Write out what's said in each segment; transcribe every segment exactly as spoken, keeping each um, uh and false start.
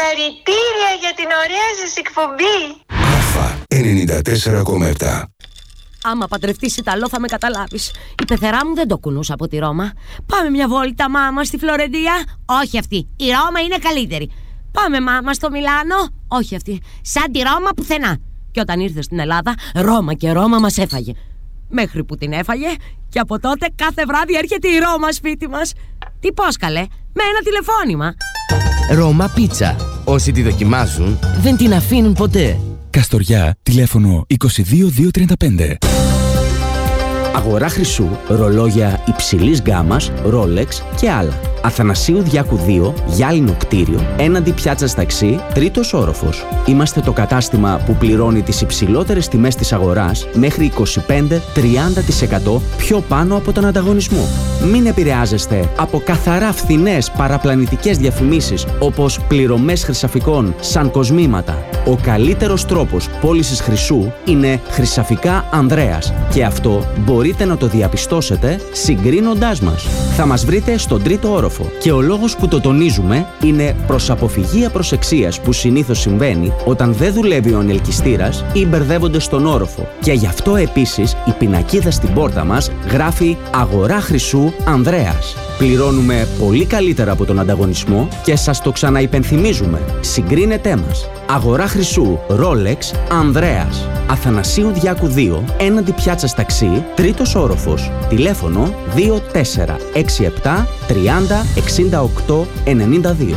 Συγχαρητήρια για την ωραία σας εκπομπή. Αλφα ενενήντα τέσσερα κόμμα επτά. Άμα παντρευτείς Ιταλό θα με καταλάβεις. Η πεθερά μου δεν το κουνούσα από τη Ρώμα. Πάμε μια βόλτα μάμα στη Φλωρεντία. Όχι αυτή, η Ρώμα είναι καλύτερη. Πάμε μάμα στο Μιλάνο. Όχι αυτή, σαν τη Ρώμα πουθενά. Και όταν ήρθε στην Ελλάδα, Ρώμα και Ρώμα μας έφαγε. Μέχρι που την έφαγε και από τότε κάθε βράδυ έρχεται η Ρώμα σπίτι μας. Τι πώς καλέ, με ένα τηλεφώνημα. Ρώμα Πίτσα. Όσοι τη δοκιμάζουν δεν την αφήνουν ποτέ. Καστοριά, τηλέφωνο είκοσι δύο χιλιάδες διακόσια τριάντα πέντε. Αγορά χρυσού, ρολόγια υψηλής γκάμας, Rolex και άλλα. Αθανασίου Διάκου δύο, γυάλινο κτίριο, έναντι πιάτσας ταξί, τρίτος όροφος. Είμαστε το κατάστημα που πληρώνει τις υψηλότερες τιμές της αγοράς μέχρι είκοσι πέντε με τριάντα τοις εκατό πιο πάνω από τον ανταγωνισμό. Μην επηρεάζεστε από καθαρά φθηνές παραπλανητικές διαφημίσεις όπως πληρωμές χρυσαφικών σαν κοσμήματα. Ο καλύτερος τρόπος πώλησης χρυσού είναι Χρυσαφικά Ανδρέας και αυτό μπορείτε να το διαπιστώσετε συγκρίνοντάς μας. Θα μας βρείτε στον τρίτο όροφο και ο λόγος που το τονίζουμε είναι προς αποφυγή απροσεξίας που συνήθως συμβαίνει όταν δεν δουλεύει ο ανελκυστήρας ή μπερδεύονται στον όροφο. Και γι' αυτό επίσης η πινακίδα στην πόρτα μας γράφει «Αγορά χρυσού Ανδρέας». Πληρώνουμε πολύ καλύτερα από τον ανταγωνισμό και σας το ξαναυπενθυμίζουμε. Συγκρίνετέ μας. Αγορά χρυσού Rolex Ανδρέας. Αθανασίου Διάκου δύο, έναντι πιάτσας ταξί, τρίτος όροφος. Τηλέφωνο δύο τέσσερα έξι επτά τριάντα εξήντα οκτώ ενενήντα δύο.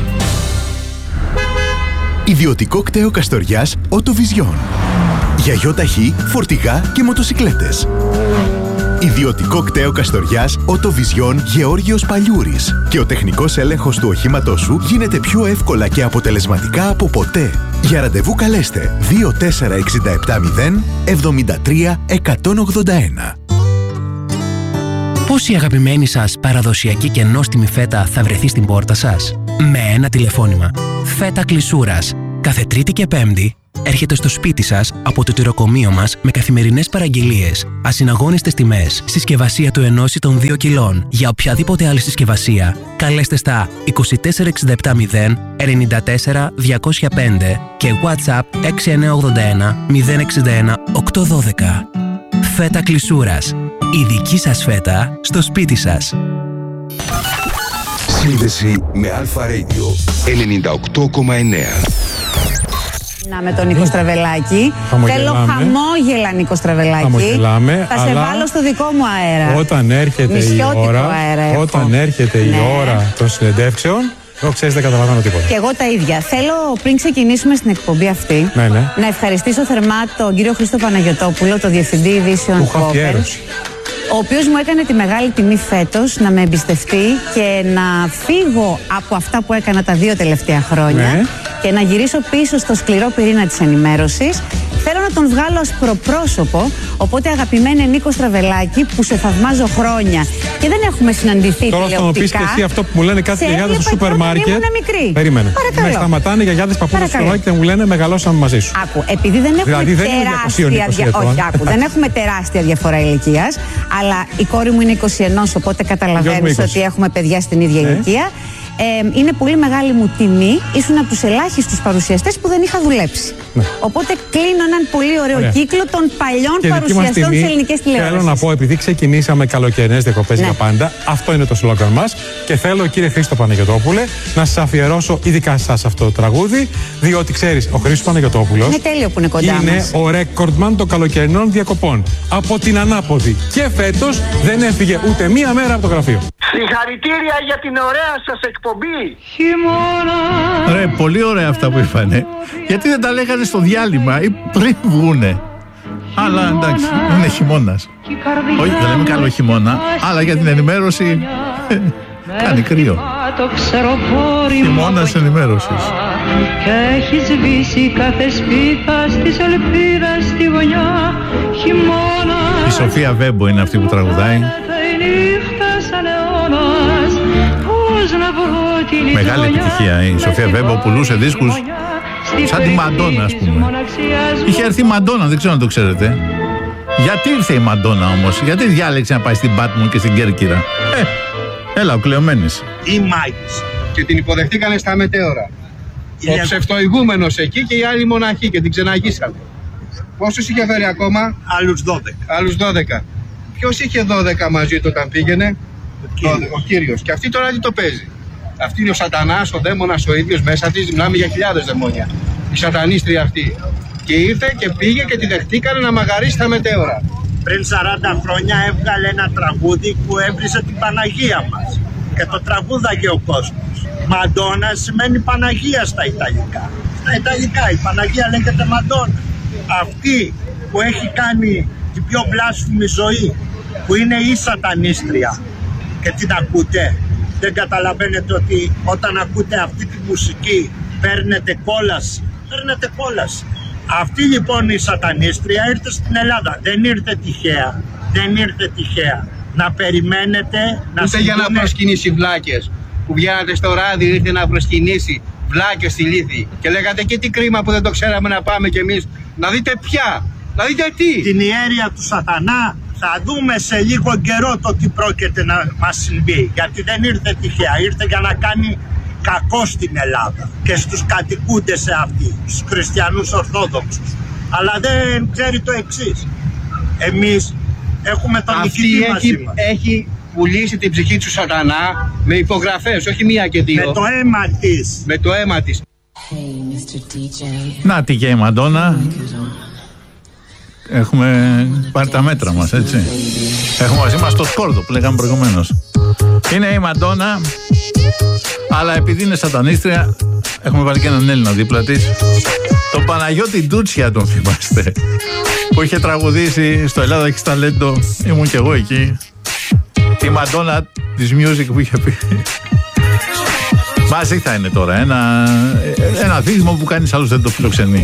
Ιδιωτικό κτέο Καστοριάς Οτοβιζιόν. Για γιοταχή, φορτηγά και μοτοσικλέτες. Ιδιωτικό κτέο Καστοριάς Οτοβιζιόν Γεώργιος Παλιούρης. Και ο τεχνικός έλεγχος του οχήματός σου γίνεται πιο εύκολα και αποτελεσματικά από ποτέ. Για ραντεβού καλέστε δύο τέσσερα έξι επτά μηδέν εβδομήντα τρία εκατόν ογδόντα ένα. Πώς η αγαπημένη σας παραδοσιακή και νόστιμη φέτα θα βρεθεί στην πόρτα σας? Με ένα τηλεφώνημα. Φέτα Κλεισούρας. Κάθε Τρίτη και Πέμπτη έρχεται στο σπίτι σας από το τυροκομείο μας με καθημερινές παραγγελίες, ασυναγώνιστες τιμές, συσκευασία του ενός ή των δύο κιλών. Για οποιαδήποτε άλλη συσκευασία, καλέστε στα είκοσι τέσσερα εξήντα επτά μηδέν ενενήντα τέσσερα διακόσια πέντε και WhatsApp έξι εννιά ογδόντα ένα μηδέν εξήντα ένα οκτακόσια δώδεκα. Φέτα Κλεισούρας. Η δική σας φέτα στο σπίτι σας. Σύνδεση με Αλφα Radio ενενήντα οκτώ κόμμα εννέα. Να με τον Νίκο Στραβελάκη. Θέλω χαμόγελα, Νίκο Στραβελάκη. Χαμογελάμε, θα σε αλλά βάλω στο δικό μου αέρα. Όταν έρχεται η ώρα, αέρα όταν έρχεται ναι. η ώρα των συνεντεύξεων, εγώ ξέρεις δεν καταλαβαίνω τίποτα. Και εγώ τα ίδια. Θέλω πριν ξεκινήσουμε στην εκπομπή αυτή ναι, ναι. να ευχαριστήσω θερμά τον κύριο Χρήστο Παναγιωτόπουλο, τον Διευθυντή Ειδήσεων Κόπερ, ο οποίος μου έκανε τη μεγάλη τιμή φέτος να με εμπιστευτεί και να φύγω από αυτά που έκανα τα δύο τελευταία χρόνια ναι. και να γυρίσω πίσω στο σκληρό πυρήνα της ενημέρωσης. Θέλω να τον βγάλω ως προπρόσωπο, οπότε αγαπημένε Νίκο Στραβελάκη, που σε θαυμάζω χρόνια και δεν έχουμε συναντηθεί τώρα τηλεοπτικά. Τώρα θα μου πεις και εσύ αυτό που μου λένε κάθε γιαγιάδες στο σούπερ μάρκετ. Ήμουν μικρή. Περίμενε. Παρακαλώ. Με σταματάνε γιαγιάδες παππούδες στο σούπερ και μου λένε μεγαλώσαμε μαζί σου. Άκου, επειδή δεν έχουμε δηλαδή, τεράστια διαφορά. Όχι, άκου, δεν έχουμε τεράστια διαφορά ηλικίας, αλλά η κόρη μου είναι είκοσι ένα, οπότε καταλαβαίνεις ότι έχουμε παιδιά στην ίδια ναι. ηλικία. Ε, είναι πολύ μεγάλη μου τιμή. Ήσουν από τους ελάχιστους παρουσιαστές που δεν είχα δουλέψει. Ναι. Οπότε κλείνω έναν πολύ ωραίο Ωραία. κύκλο των παλιών και παρουσιαστών της ελληνικής τηλεόρασης. Θέλω να πω, επειδή ξεκινήσαμε καλοκαιρινές διακοπές ναι. για πάντα, αυτό είναι το σλόγγαν μας. Και θέλω, κύριε Χρήστο Παναγιωτόπουλε, να σας αφιερώσω ειδικά σε εσάς αυτό το τραγούδι, διότι ξέρεις, ο Χρήστος Παναγιωτόπουλος είναι τέλειο που είναι κοντά είναι μας. ο ρέκορντμαν των καλοκαιρινών διακοπών. Από την ανάποδη. Και φέτος δεν έφυγε ούτε μία μέρα από το γραφείο. Συγχαρητήρια για την ωραία σας εκπομπή. Ρε, πολύ ωραία αυτά που είπανε. Γιατί δεν τα λέγανε στο διάλειμμα ή πριν βγούνε. Αλλά εντάξει, είναι χειμώνας. Όχι, δεν λέμε καλό χειμώνα, αλλά για την ενημέρωση κάνει κρύο. Χειμώνας ενημέρωσης. Και έχει σβήσει κάθε σπίθα στις ελπίδες στη γωνιά. Χειμώνας. Η Σοφία Βέμπο είναι αυτή που τραγουδάει. Μεγάλη επιτυχία η Σοφία Βέμπο, πουλούσε δίσκους σαν τη Μαντόνα, ας πούμε. Είχε έρθει η Μαντόνα, δεν ξέρω αν το ξέρετε. Γιατί ήρθε η Μαντόνα όμως, γιατί διάλεξε να πάει στην Πάτμο και στην Κέρκυρα? Ε, έλα ο Κλεομένης. Η Μάγης. Και την υποδεχτήκανε στα μετέωρα. Ο ψευτοηγούμενος εκεί και οι άλλοι μοναχοί και την ξεναγήσανε. Πόσους είχε φέρει ακόμα? Άλλους δώδεκα. Άλλους δώδεκα. Ποιος είχε δώδεκα μαζί του όταν πήγαινε? Ο Κύριος. Ο Κύριος. Και αυτή τώρα τι το παίζει? Αυτή είναι ο σατανάς, ο δαίμονας ο ίδιος μέσα της. Μιλάμε για χιλιάδες δαιμόνια. Η σατανίστρια αυτή. Και ήρθε και πήγε και τη δεχτήκανε να μαγαρίσει τα μετέωρα. Πριν σαράντα χρόνια έβγαλε ένα τραγούδι που έβρισε την Παναγία μας. Και το τραγούδαγε ο κόσμος. Μαντόνα σημαίνει Παναγία στα Ιταλικά. Στα Ιταλικά η Παναγία λέγεται Μαντόνα. Αυτή που έχει κάνει την πιο βλάσφημη ζωή, που είναι η σατανίστρια και την ακούτε, δεν καταλαβαίνετε ότι όταν ακούτε αυτή τη μουσική παίρνετε κόλαση. Παίρνετε κόλαση. Αυτή λοιπόν η σατανίστρια ήρθε στην Ελλάδα. Δεν ήρθε τυχαία. Δεν ήρθε τυχαία. Να περιμένετε να Ούτε για να προσκυνήσει βλάκες που βγαίνατε στο ράδι, ήρθε να προσκυνήσει βλάκες στη Λύθη και λέγατε και τι κρίμα που δεν το ξέραμε να πάμε κι εμείς. Να δείτε πια, να δείτε τι. Την ιέρια του σατανά θα δούμε σε λίγο καιρό το τι πρόκειται να μας συμβεί. Γιατί δεν ήρθε τυχαία, ήρθε για να κάνει κακό στην Ελλάδα και στους κατοικούντες σε αυτή, στους χριστιανούς Ορθόδοξους. Αλλά δεν ξέρει το εξής. Εμείς έχουμε τον νικητή μαζί μας. Έχει πουλήσει την ψυχή του σατανά με υπογραφές, όχι μία και δύο. Με το αίμα της. Με το αίμα της. Να τη και η Μαντόνα. Έχουμε πάρει τα μέτρα μας, έτσι. Έχουμε μαζί μας το σκόρδο που λέγαμε προηγουμένως. Είναι η Μαντόνα, αλλά επειδή είναι σατανίστρια, έχουμε βάλει και έναν Έλληνα δίπλα της. Τον Παναγιώτη Ντούτσια τον θυμάστε, που είχε τραγουδήσει στο Ελλάδα έχεις ταλέντο, ήμουν κι εγώ εκεί. Τη Μαντόνα της music που είχε πει. Μαζί θα είναι τώρα ένα, ένα δίδυμο που κανείς άλλος δεν το φιλοξενεί.